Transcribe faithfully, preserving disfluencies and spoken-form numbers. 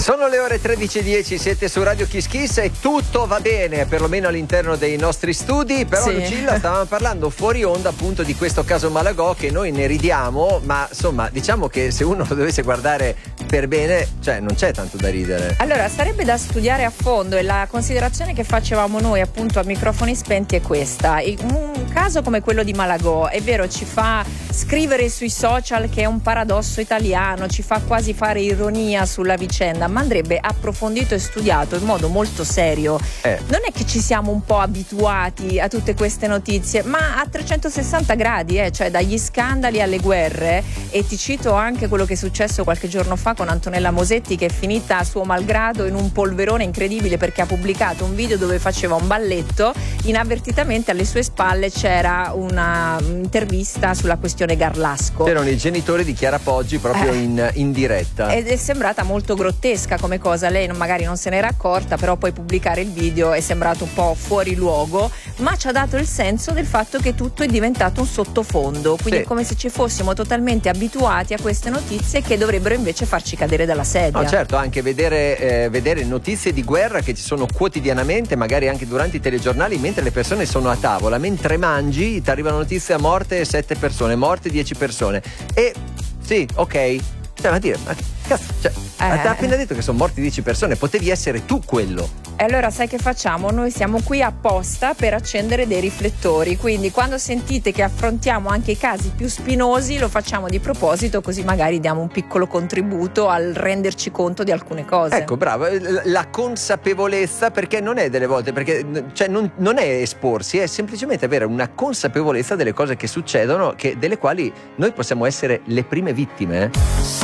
Sono le ore tredici e dieci, siete su Radio Kiss Kiss e tutto va bene, perlomeno all'interno dei nostri studi. Però sì. Lucilla, stavamo parlando fuori onda appunto di questo caso Malagò, che noi ne ridiamo, ma insomma diciamo che se uno lo dovesse guardare per bene, cioè non c'è tanto da ridere. Allora, sarebbe da studiare a fondo, e la considerazione che facevamo noi appunto a microfoni spenti è questa: un caso come quello di Malagò, è vero, ci fa scrivere sui social che è un paradosso italiano, ci fa quasi fare ironia sulla vicenda, ma andrebbe approfondito e studiato in modo molto serio. Eh. Non è che ci siamo un po' abituati a tutte queste notizie, ma a trecentosessanta gradi, eh, cioè dagli scandali alle guerre. E ti cito anche quello che è successo qualche giorno fa con Antonella Mosetti, che è finita a suo malgrado in un polverone incredibile perché ha pubblicato un video dove faceva un balletto. Inavvertitamente alle sue spalle c'era una intervista sulla questione Garlasco. C'erano i genitori di Chiara Poggi proprio eh. in, in diretta. Ed è sembrata molto grottesca come cosa. Lei non, magari non se n'era accorta, però poi pubblicare il video è sembrato un po' fuori luogo, ma ci ha dato il senso del fatto che tutto è diventato un sottofondo. Quindi sì. È come se ci fossimo totalmente abituati a queste notizie che dovrebbero invece farci cadere dalla sedia. No, certo, anche vedere, eh, vedere notizie di guerra che ci sono quotidianamente, magari anche durante i telegiornali, mentre le persone sono a tavola, mentre mangi ti arriva una notizia: morte sette persone, morte dieci persone. E sì, ok, cioè, ma dire, ma cazzo, cioè, eh. ti ha appena detto che sono morti dieci persone, potevi essere tu quello. E allora sai che facciamo? Noi siamo qui apposta per accendere dei riflettori, quindi quando sentite che affrontiamo anche i casi più spinosi lo facciamo di proposito, così magari diamo un piccolo contributo al renderci conto di alcune cose. Ecco, bravo, la consapevolezza, perché non è delle volte, perché cioè non, non è esporsi, è semplicemente avere una consapevolezza delle cose che succedono, che, delle quali noi possiamo essere le prime vittime.